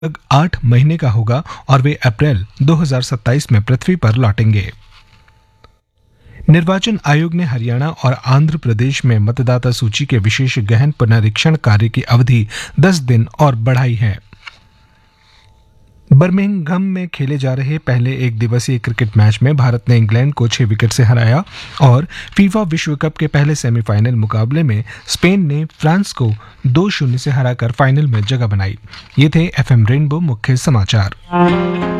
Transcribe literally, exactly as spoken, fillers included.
लगभग आठ महीने का होगा और वे अप्रैल दो हज़ार सत्ताईस में पृथ्वी पर लौटेंगे। निर्वाचन आयोग ने हरियाणा और आंध्र प्रदेश में मतदाता सूची के विशेष गहन पुनरीक्षण कार्य की अवधि दस दिन और बढ़ाई है। बर्मिंघम में खेले जा रहे पहले एक दिवसीय क्रिकेट मैच में भारत ने इंग्लैंड को छह विकेट से हराया और फीफा विश्व कप के पहले सेमीफाइनल मुकाबले में स्पेन ने फ्रांस को दो शून्य से हराकर फाइनल में जगह बनाई। ये थे एफएम रेनबो मुख्य समाचार।